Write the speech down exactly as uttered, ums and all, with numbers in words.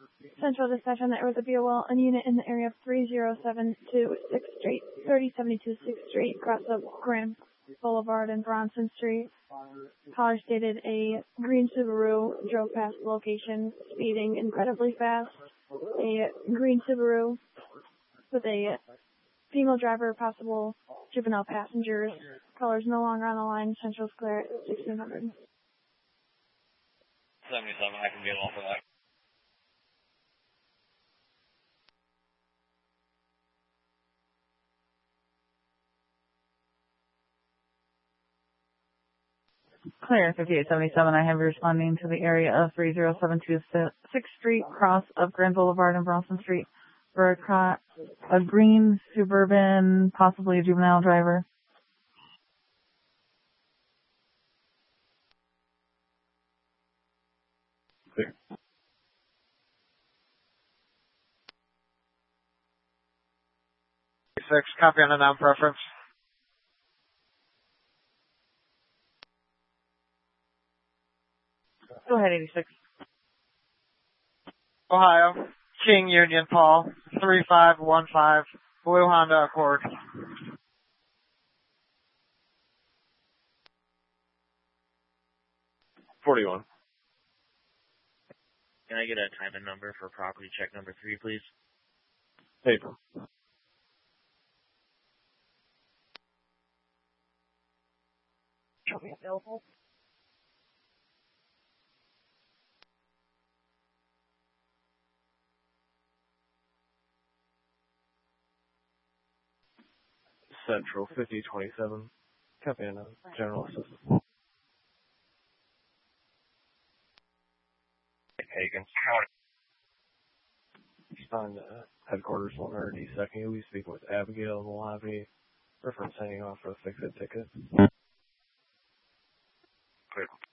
Central dispatch on the air with a B O L, a unit in the area of three zero seven two sixth Street, thirty seventy-two sixth Street, across of Grand Boulevard and Bronson Street. Caller stated a green Subaru drove past the location, speeding incredibly fast. A green Subaru with a female driver, possible juvenile passengers. Caller's no longer on the line. Central's clear at sixteen hundred. seventy-seven, I can get off of that. Clear, fifty-eight seventy-seven. I have you responding to the area of three zero seven two sixth Street, cross of Grand Boulevard and Bronson Street, for a, cro- a green Suburban, possibly a juvenile driver. Clear. Six, copy on the non-preference. Go ahead, eighty-six. Ohio, King Union Paul, three five one five, Blue Honda Accord. forty-one. Can I get a time and number for property check number three, please? Paper. Trophy available. Central, fifty twenty-seven. Copy on a general assistant. Hagen. On uh, headquarters one hundred eighty-second, you'll be speaking with Abigail in the lobby. Reference hanging off for the fix-it ticket. Clear.